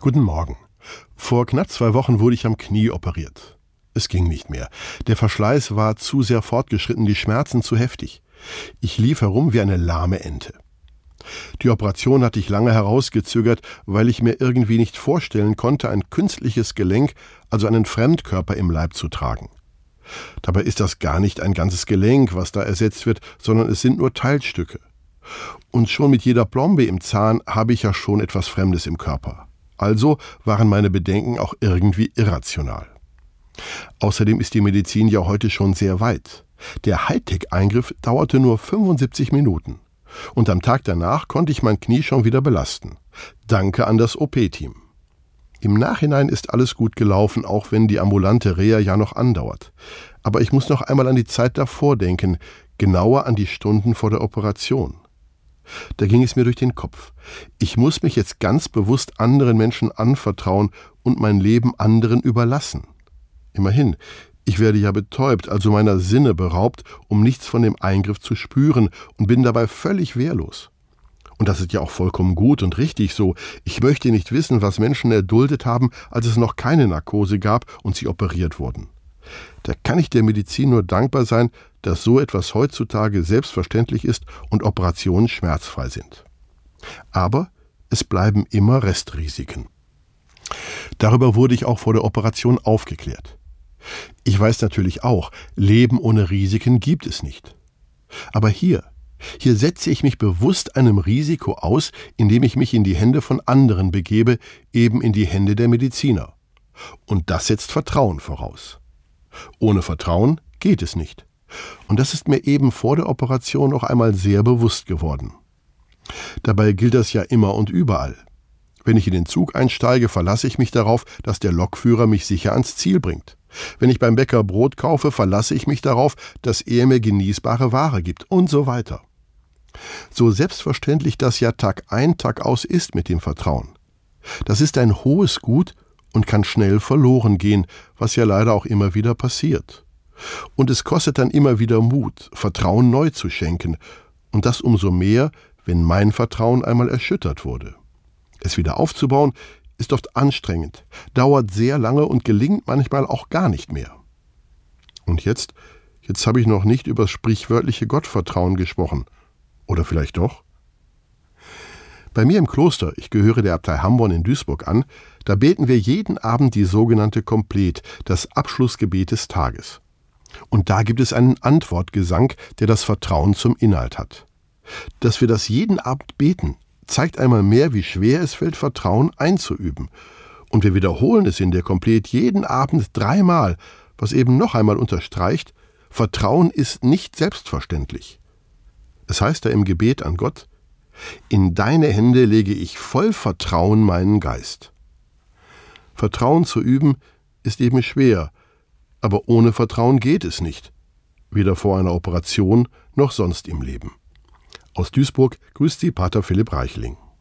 Guten Morgen. Vor knapp 2 Wochen wurde ich am Knie operiert. Es ging nicht mehr. Der Verschleiß war zu sehr fortgeschritten, die Schmerzen zu heftig. Ich lief herum wie eine lahme Ente. Die Operation hatte ich lange herausgezögert, weil ich mir irgendwie nicht vorstellen konnte, ein künstliches Gelenk, also einen Fremdkörper im Leib zu tragen. Dabei ist das gar nicht ein ganzes Gelenk, was da ersetzt wird, sondern es sind nur Teilstücke. Und schon mit jeder Plombe im Zahn habe ich ja schon etwas Fremdes im Körper. Also waren meine Bedenken auch irgendwie irrational. Außerdem ist die Medizin ja heute schon sehr weit. Der Hightech-Eingriff dauerte nur 75 Minuten. Und am Tag danach konnte ich mein Knie schon wieder belasten. Danke an das OP-Team. Im Nachhinein ist alles gut gelaufen, auch wenn die ambulante Reha ja noch andauert. Aber ich muss noch einmal an die Zeit davor denken, genauer an die Stunden vor der Operation. Da ging es mir durch den Kopf. Ich muss mich jetzt ganz bewusst anderen Menschen anvertrauen und mein Leben anderen überlassen. Immerhin, ich werde ja betäubt, also meiner Sinne beraubt, um nichts von dem Eingriff zu spüren und bin dabei völlig wehrlos. Und das ist ja auch vollkommen gut und richtig so. Ich möchte nicht wissen, was Menschen erduldet haben, als es noch keine Narkose gab und sie operiert wurden. Da kann ich der Medizin nur dankbar sein, dass so etwas heutzutage selbstverständlich ist und Operationen schmerzfrei sind. Aber es bleiben immer Restrisiken. Darüber wurde ich auch vor der Operation aufgeklärt. Ich weiß natürlich auch, Leben ohne Risiken gibt es nicht. Aber hier setze ich mich bewusst einem Risiko aus, indem ich mich in die Hände von anderen begebe, eben in die Hände der Mediziner. Und das setzt Vertrauen voraus. Ohne Vertrauen geht es nicht. Und das ist mir eben vor der Operation noch einmal sehr bewusst geworden. Dabei gilt das ja immer und überall. Wenn ich in den Zug einsteige, verlasse ich mich darauf, dass der Lokführer mich sicher ans Ziel bringt. Wenn ich beim Bäcker Brot kaufe, verlasse ich mich darauf, dass er mir genießbare Ware gibt und so weiter. So selbstverständlich das ja Tag ein, Tag aus ist mit dem Vertrauen. Das ist ein hohes Gut und kann schnell verloren gehen, was ja leider auch immer wieder passiert. Und es kostet dann immer wieder Mut, Vertrauen neu zu schenken, und das umso mehr, wenn mein Vertrauen einmal erschüttert wurde. Es wieder aufzubauen, ist oft anstrengend, dauert sehr lange und gelingt manchmal auch gar nicht mehr. Und jetzt habe ich noch nicht über das sprichwörtliche Gottvertrauen gesprochen. Oder vielleicht doch? Bei mir im Kloster, ich gehöre der Abtei Hamborn in Duisburg an, da beten wir jeden Abend die sogenannte Komplet, das Abschlussgebet des Tages. Und da gibt es einen Antwortgesang, der das Vertrauen zum Inhalt hat. Dass wir das jeden Abend beten, zeigt einmal mehr, wie schwer es fällt, Vertrauen einzuüben. Und wir wiederholen es in der Komplet jeden Abend 3-mal, was eben noch einmal unterstreicht, Vertrauen ist nicht selbstverständlich. Es heißt da im Gebet an Gott: In deine Hände lege ich voll Vertrauen meinen Geist. Vertrauen zu üben ist eben schwer, aber ohne Vertrauen geht es nicht, weder vor einer Operation noch sonst im Leben. Aus Duisburg grüßt Sie Pater Philipp Reichling.